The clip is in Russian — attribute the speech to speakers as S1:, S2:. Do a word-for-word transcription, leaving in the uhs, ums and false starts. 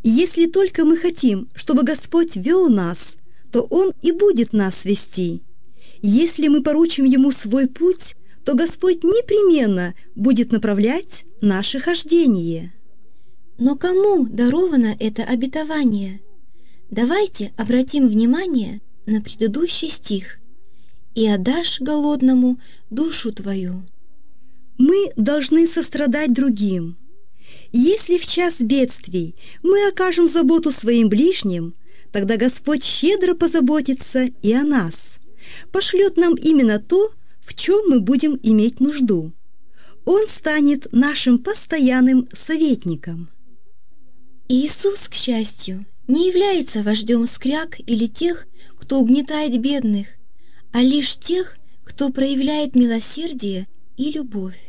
S1: Если только мы хотим, чтобы Господь вел нас, то Он и будет нас вести. Если мы поручим Ему свой путь, то Господь непременно будет направлять наше хождение.
S2: Но кому даровано это обетование? Давайте обратим внимание на предыдущий стих. «И отдашь голодному душу твою».
S1: Мы должны сострадать другим. Если в час бедствий мы окажем заботу своим ближним, тогда Господь щедро позаботится и о нас, пошлет нам именно то, в чем мы будем иметь нужду. Он станет нашим постоянным советником.
S2: Иисус, к счастью, не является вождем скряг или тех, кто угнетает бедных, а лишь тех, кто проявляет милосердие и любовь.